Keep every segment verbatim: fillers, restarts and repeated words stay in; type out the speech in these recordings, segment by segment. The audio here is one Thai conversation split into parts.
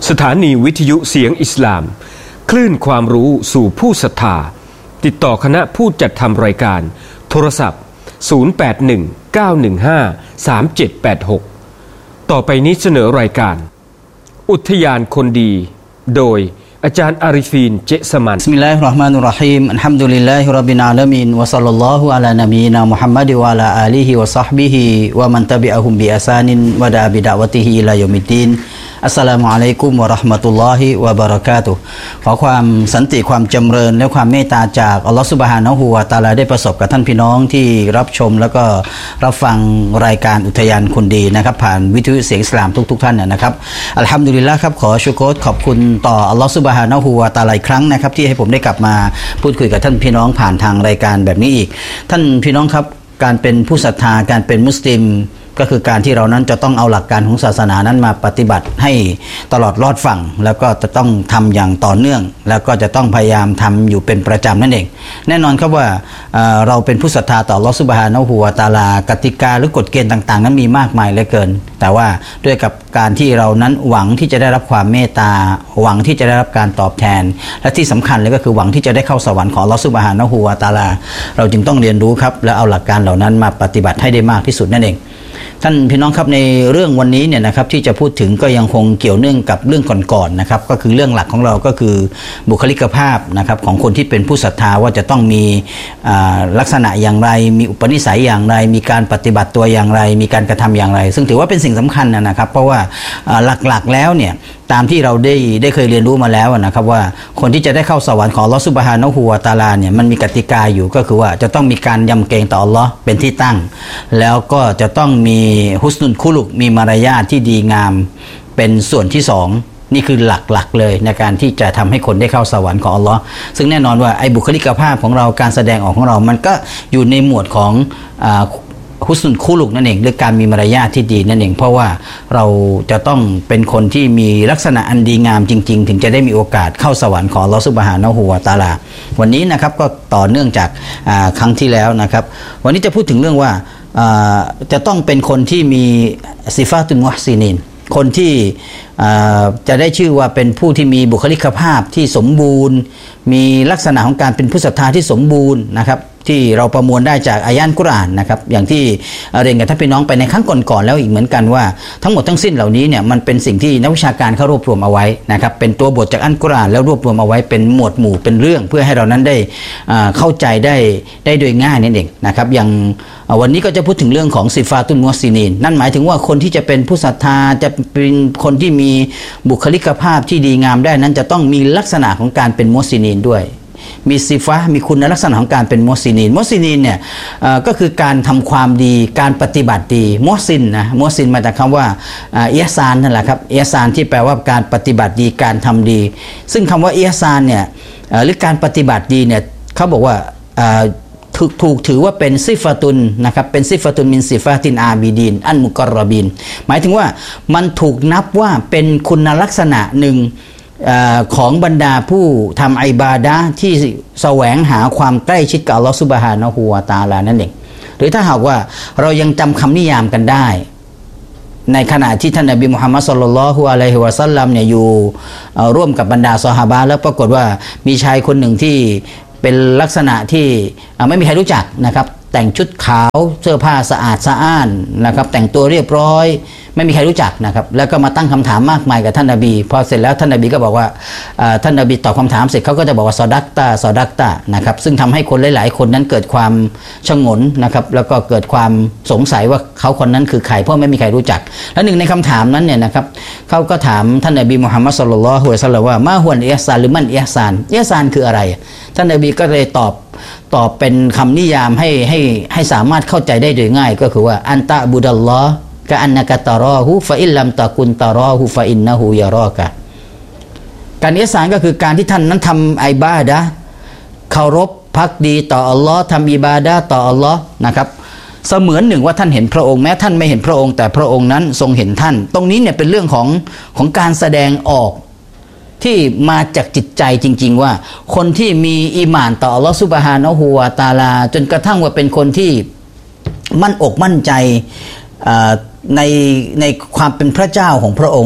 สถานีวิทยุเสียงอิสลามคลื่นความรู้สู่ผู้ศรัทธาติดต่อคณะผู้จัดทำรายการโทรศัพท์ศูนย์ แปด หนึ่ง เก้า หนึ่ง ห้า สาม เจ็ด แปด หกต่อไปนี้เสนอรายการอุทยานคนดีโดยอาจารย์อาริฟีนเจสมันบิสมิลลาฮิรเราะห์มานิรเราะฮีมอัลฮัมดุลิลลาฮิร็อบบิลอาลามีนวะศ็อลลัลลอฮุอะลานะบีนามุฮัมมัดวะอะลาอาลีฮิวะศ็อฮบิฮิวะมันตะบิอะฮุมบิอิห์ซานินวะดาบิดะวะติฮิอิลายอมิดดีนอัสสลามุอะลัยกุมวะเราะห์มะตุลลอฮิวะบะเราะกาตุฮ์ขอความสันติความจำเริญและความเมตตาจากอัลเลาะห์ซุบฮานะฮูวะตะอาลาได้ประสบกับท่านพี่น้องที่รับชมแล้วก็รับฟังรายการอุทยานคนดีนะครับผ่านวิทยุเสียงอิสลามทุกๆท่านนะครับอัลฮัมดุลิลละห์ครับขอชุกรขอบคุณต่ออัลเลาะห์ซุบฮานะฮูวะตะอาลาอีกครั้งนะครับที่ให้ผมได้กลับมาพูดคุยกับท่านพี่น้องผ่านทางรายการแบบนี้อีกท่านพี่น้องครับการเป็นผู้ศรัทธาการเป็นมุสลิมก็คือการที่เรานั้นจะต้องเอาหลักการของศาสนานั้นมาปฏิบัติให้ตลอดรอดฝั่งแล้วก็จะต้องทำอย่างต่อเนื่องแล้วก็จะต้องพยายามทำอยู่เป็นประจำนั่นเองแน่นอนครับว่าเอ่อเราเป็นผู้ศรัทธาต่ออัลเลาะห์ซุบฮานะฮูวะตะอาลากติกาหรือกฎเกณฑ์ต่างๆนั้นมีมากมายเหลือเกินแต่ว่าด้วยกับการที่เรานั้นหวังที่จะได้รับความเมตตาหวังที่จะได้รับการตอบแทนและที่สำคัญเลยก็คือหวังที่จะได้เข้าสวรรค์ของอัลเลาะห์ซุบฮานะฮูวะตะอาลาเราจึงต้องเรียนรู้ครับและเอาหลักการเหล่านั้นมาปฏิบัติให้ได้มากที่สุดนั่นเองท่านพี่น้องครับในเรื่องวันนี้เนี่ยนะครับที่จะพูดถึงก็ยังคงเกี่ยวเนื่องกับเรื่องก่อนๆนะครับก็คือเรื่องหลักของเราก็คือบุคลิกภาพนะครับของคนที่เป็นผู้ศรัทธาว่าจะต้องมีลักษณะอย่างไรมีอุปนิสัยอย่างไรมีการปฏิบัติตัวอย่างไรมีการกระทำอย่างไรซึ่งถือว่าเป็นสิ่งสำคัญนะครับเพราะว่าหลักๆแล้วเนี่ยตามที่เราได้ได้เคยเรียนรู้มาแล้วนะครับว่าคนที่จะได้เข้าสวรรค์ของอัลเลาะห์ซุบฮานะฮูวะตะอาลาเนี่ยมันมีกติกาอยู่ก็คือว่าจะต้องมีการยำเกรงต่ออัลเลาะห์เป็นที่ตั้งแล้วก็จะต้องมีฮุสนุลคุลุกมีมารยาทที่ดีงามเป็นส่วนที่สองนี่คือหลักๆเลยในการที่จะทำให้คนได้เข้าสวรรค์ของอัลเลาะห์ซึ่งแน่นอนว่าไอ้บุคลิกภาพของเราการแสดงออกของเรามันก็อยู่ในหมวดของอ่าฮุสนุลคุลุกนั่นเองหรือการมีมารยาทที่ดีนั่นเองเพราะว่าเราจะต้องเป็นคนที่มีลักษณะอันดีงามจริงๆถึงจะได้มีโอกาสเข้าสวรรค์ของอัลเลาะห์ซุบฮานะฮูวะตะอาลาวันนี้นะครับก็ต่อเนื่องจากครั้งที่แล้วนะครับวันนี้จะพูดถึงเรื่องว่าจะต้องเป็นคนที่มีซิฟาตุลมุฮซินีนคนที่จะได้ชื่อว่าเป็นผู้ที่มีบุคลิกภาพที่สมบูรณ์มีลักษณะของการเป็นผู้ศรัทธาที่สมบูรณ์นะครับที่เราประมวลได้จากอายะห์กุรอานนะครับอย่างที่เรียนกับท่านพี่น้องไปในครั้งก่อนๆแล้วอีกเหมือนกันว่าทั้งหมดทั้งสิ้นเหล่านี้เนี่ยมันเป็นสิ่งที่นักวิชาการเขารวบรวมเอาไว้นะครับเป็นตัวบทจากอัลกุรอานแล้วรวบรวมเอาไว้เป็นหมวดหมู่เป็นเรื่องเพื่อให้เรานั้นได้เข้าใจได้ได้โดยง่ายนั่นเองนะครับอย่างวันนี้ก็จะพูดถึงเรื่องของซิฟาตุลมุฮซินีนนั่นหมายถึงว่าคนที่จะเป็นผู้ศรัทธาจะเป็นคนที่มีบุคลิกภาพที่ดีงามได้นั้นจะต้องมีลักษณะของการเป็นมุฮซินีนด้วยมีซิฟะมีคุณลักษณะของการเป็นมุฮซินีนมุฮซินีนเนี่ยก็คือการทำความดีการปฏิบัติดีมุฮซินนะมุฮซินมาจากคำว่าอิห์ซานนั่นแหละครับอิห์ซานที่แปลว่าการปฏิบัติดีการทำดีซึ่งคำว่าอิห์ซานเนี่ยหรือการปฏิบัติดีเนี่ยเขาบอกว่าถูกถูกถือว่าเป็นซิฟะตุนนะครับเป็นซิฟะตุนมินซิฟะตินอาบิดีนอันมุกรรบินหมายถึงว่ามันถูกนับว่าเป็นคุณลักษณะหนึ่งของบรรดาผู้ทำอิบาดะห์ที่แสวงหาความใกล้ชิดกับอัลเลาะห์ซุบฮานะฮูวะตะอาลานั่นเองหรือถ้าหากว่าเรายังจำคำนิยามกันได้ในขณะที่ท่านนบีมุฮัมมัดศ็อลลัลลอฮุอะลัยฮิวะซัลลัมเนี่ยอยู่ร่วมกับบรรดาซอฮาบะห์แล้วปรากฏว่ามีชายคนหนึ่งที่เป็นลักษณะที่ไม่มีใครรู้จักนะครับแต่งชุดขาวเสื้อผ้าสะอาดสะอ้านนะครับแต่งตัวเรียบร้อยไม่มีใครรู้จักนะครับแล้วก็มาตั้งคำถามมากมายกับท่านนบีพอเสร็จแล้วท่านนบีก็บอกว่าท่านนบีตอบคำถามเสร็จเขาก็จะบอกว่าซอดักตาซอดักตานะครับซึ่งทำให้คนหลายๆคนนั้นเกิดความชงนนะครับแล้วก็เกิดความสงสัยว่าเขาคนนั้นคือใครเพราะไม่มีใครรู้จักและหนึ่งในคำถามนั้นเนี่ยนะครับเขาก็ถามท่านนบีมุฮัมมัดศ็อลลัลลอฮุอะลัยฮิวะซัลลัมว่ามาฮุวัลอิห์ซานหรือมันอิห์ซานอิห์ซานคืออะไรท่านนบีก็เลยตอบตอบเป็นคำนิยามให้ให้ให้สามารถเข้าใจได้โดยง่ายก็คือว่าอันตะบุดัลลอฮ์กะอันนะกะตารอฮูฟะอิลลัมตะกุนตารอฮูฟะอินนะฮูยะรอกะการอิห์ซานก็คือการที่ท่านนั้นทำอิบาดะห์เคารพภักดีต่ออัลลอฮ์ทำอิบาดะห์ต่ออัลลอฮ์นะครับเสมือนหนึ่งว่าท่านเห็นพระองค์แม้ท่านไม่เห็นพระองค์แต่พระองค์นั้นทรงเห็นท่านตรงนี้เนี่ยเป็นเรื่องของของการแสดงออกที่มาจากจิตใจจริงๆว่าคนที่มีอีหม่านต่ออัลเลาะห์ซุบฮานะฮูวะตะอาลาจนกระทั่งว่าเป็นคนที่มั่นอกมั่นใจในในความเป็นพระเจ้าของพระองค์เนี่ย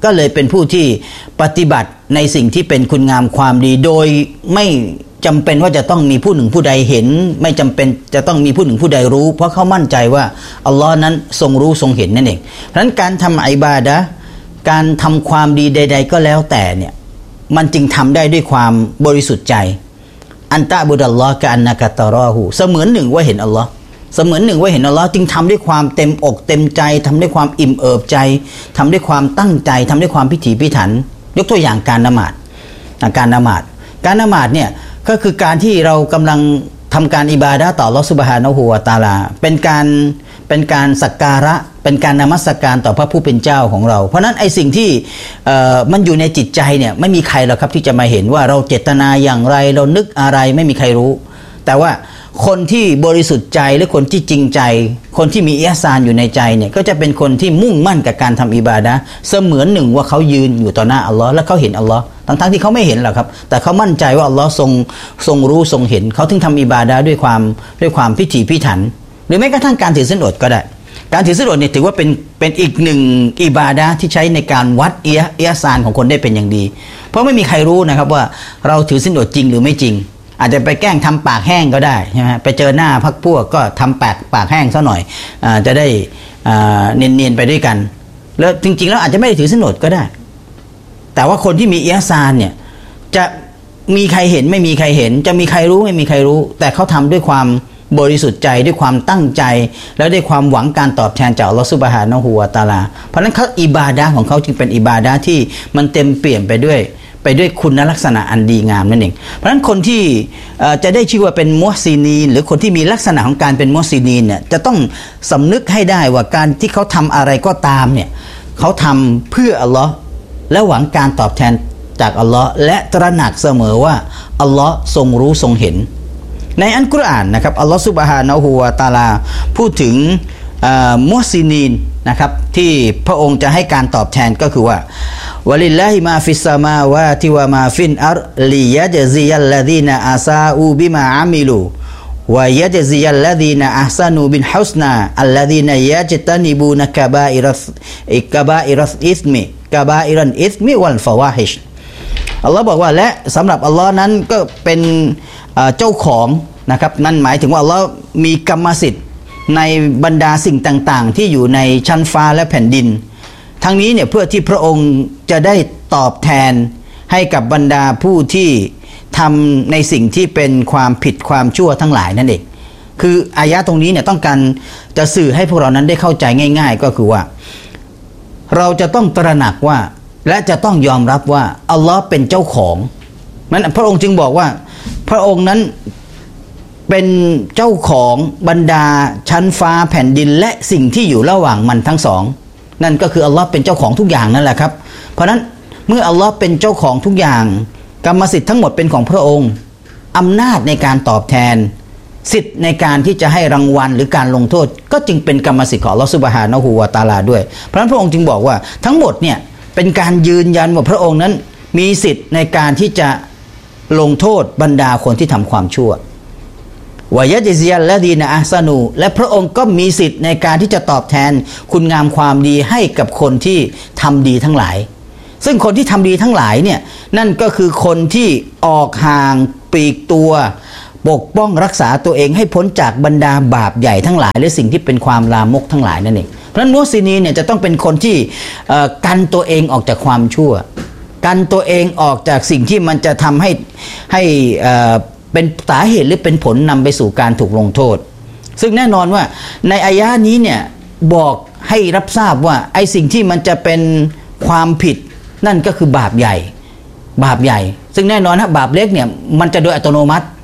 ก็เลยเป็นผู้ที่ปฏิบัติในสิ่งที่เป็นคุณงามความดีโดยไม่จำเป็นว่าจะต้องมีผู้หนึ่งผู้ใดเห็นไม่จำเป็นจะต้องมีผู้หนึ่งผู้ใดรู้เพราะเขามั่นใจว่าอัลลอฮ์นั้นทรงรู้ทรงเห็นนั่นเองเพราะฉะนั้นการทำอิบาดะห์การทำความดีใดๆก็แล้วแต่เนี่ยมันจึงทำได้ด้วยความบริสุทธิ์ใจอันตะบุดัลลอฮ์กะอันนะกะตะรอฮูเสมือนหนึ่งว่าเห็นอัลลอฮ์เสมือนหนึ่งว่าเห็นอัลลอฮ์จึงทำด้วยความเต็มอกเต็มใจทำด้วยความอิ่มเอิบใจทำด้วยความตั้งใจทำด้วยความพิถีพิถันยกตัวอย่างการละหมาดการละหมาดการละหมาดเนี่ยก็คือการที่เรากำลังทำการอิบาดะห์ต่ออัลเลาะห์ซุบฮานะฮูวะตะอาลาเป็นการเป็นการสักการะเป็นการนมัสการต่อพระผู้เป็นเจ้าของเราเพราะนั้นไอ้สิ่งที่เอ่อมันอยู่ในจิตใจเนี่ยไม่มีใครหรอกครับที่จะมาเห็นว่าเราเจตนาอย่างไรเรานึกอะไรไม่มีใครรู้แต่ว่าคนที่บริสุทธิ์ใจหรือคนที่จริงใจคนที่มีอิหซานอยู่ในใจเนี่ยก็จะเป็นคนที่มุ่งมั่นกับการทำอิบาดะห์เสมือนหนึ่งว่าเขายืนอยู่ต่อหน้าอัลลอฮ์และเขาเห็นอัลลอฮ์ทั้งๆที่เขาไม่เห็นหรอกครับแต่เขามั่นใจว่าอัลลอฮ์ทรงทรงรู้ทรงเห็นเขาถึงทำอิบาดะห์ด้วยความด้วยความพิถีพิถันหรือแม้กระทั่งการถือศีลอดก็ได้การถือศีลอดเนี่ยถือว่าเป็นเป็นอีกหนึ่งอิบาดะห์ที่ใช้ในการวัดอิหซานของคนได้เป็นอย่างดีเพราะไม่มีใครรู้นะครับว่าเราถือศีลอดจริงหรือไม่จริงอาจจะไปแกล้งทำปากแห้งก็ได้ใช่ไหมไปเจอหน้าพักพวกก็ทำปากปากแห้งซะหน่อยอาจะได้เนียนๆไปด้วยกันแล้วจริงๆแล้วอาจจะไม่ได้ถือศีลอดก็ได้แต่ว่าคนที่มีอิหซานเนี่ยจะมีใครเห็นไม่มีใครเห็นจะมีใครรู้ไม่มีใครรู้แต่เขาทำด้วยความบริสุทธิ์ใจด้วยความตั้งใจแล้วด้วยความหวังการตอบแทนจากอัลเลาะห์ซุบฮานะฮูวะตะอาลาเพราะฉะนั้นเขาอิบาดะห์ของเขาจึงเป็นอิบาดะห์ที่มันเต็มเปี่ยมไปด้วยไปด้วยคุณลักษณะอันดีงามนั่นเองเพราะฉะนั้นคนที่จะได้ชื่อว่าเป็นมุฮซินีนหรือคนที่มีลักษณะของการเป็นมุฮซินีนเนี่ยจะต้องสำนึกให้ได้ว่าการที่เขาทำอะไรก็ตามเนี่ยเขาทำเพื่ออัลลอฮ์และหวังการตอบแทนจากอัลลอฮ์และตระหนักเสมอว่าอัลลอฮ์ทรงรู้ทรงเห็นในอัลกุรอานนะครับอัลลอฮ์ซุบฮานะฮูวะตะอาลาพูดถึงมุฮซินีนนะครับที่พระองค์จะให้การตอบแทนก็คือว่าวะลิลลาฮิมาฟิสสมาวาติวะมาฟิลอัรลิยะจซิยัลลซีนาอาซาอูบิมาอามิลูวะยะจซิยัลลซีนาอัฮซานูบิลฮุสนาอัลลซีนยะจตะนิบูนะกะบาอิรัสกะบาอิรัสอิสมิกะบาอิรันอิสมิวัลฟะวาฮิชอัลลอฮ์บอกว่าและสำหรับอัลลอฮ์นั้นก็เป็นเจ้าของนะครับนั่นหมายถึงว่าอัลลอฮ์มีกรรมสิทธิ์ในบรรดาสิ่งต่างๆที่อยู่ในชั้นฟ้าและแผ่นดินทั้งนี้เนี่ยเพื่อที่พระองค์จะได้ตอบแทนให้กับบรรดาผู้ที่ทำในสิ่งที่เป็นความผิดความชั่วทั้งหลายนั่นเองคืออายะตรงนี้เนี่ยต้องการจะสื่อให้พวกเรานั้นได้เข้าใจง่ายๆก็คือว่าเราจะต้องตระหนักว่าและจะต้องยอมรับว่าอัลลอฮ์เป็นเจ้าของนั้นพระองค์จึงบอกว่าพระองค์นั้นเป็นเจ้าของบรรดาชั้นฟ้าแผ่นดินและสิ่งที่อยู่ระหว่างมันทั้งสองนั่นก็คืออัลลอฮ์เป็นเจ้าของทุกอย่างนั่นแหละครับเพราะนั้นเมื่ออัลลอฮ์เป็นเจ้าของทุกอย่างกรรมสิทธิ์ทั้งหมดเป็นของพระองค์อำนาจในการตอบแทนสิทธิ์ในการที่จะให้รางวัลหรือการลงโทษก็จึงเป็นกรรมสิทธิ์ของอัลลอฮ์ซุบฮานะฮูวะตะอาลาด้วยเพราะฉะนั้นพระองค์จึงบอกว่าทั้งหมดเนี่ยเป็นการยืนยันว่าพระองค์นั้นมีสิทธิ์ในการที่จะลงโทษบรรดาคนที่ทำความชั่ววะยะจซิยัลลซีนะอัฮซานูและพระองค์ก็มีสิทธิ์ในการที่จะตอบแทนคุณงามความดีให้กับคนที่ทำดีทั้งหลายซึ่งคนที่ทำดีทั้งหลายเนี่ยนั่นก็คือคนที่ออกห่างปลีกตัวปกป้องรักษาตัวเองให้พ้นจากบรรดาบาปใหญ่ทั้งหลายและสิ่งที่เป็นความลามกทั้งหลายนั่นเองเพราะฉะนั้นมุฮซินีนเนี่ยจะต้องเป็นคนที่กันตัวเองออกจากความชั่วกันตัวเองออกจากสิ่งที่มันจะทำให้ให้เป็นสาเหตุหรือเป็นผลนำไปสู่การถูกลงโทษซึ่งแน่นอนว่าในอายะนี้เนี่ยบอกให้รับทราบว่าไอ้สิ่งที่มันจะเป็นความผิดนั่นก็คือบาปใหญ่บาปใหญ่ซึ่งแน่นอนนะบาปเล็กเนี่ยมันจะโดยอัตโนมัติ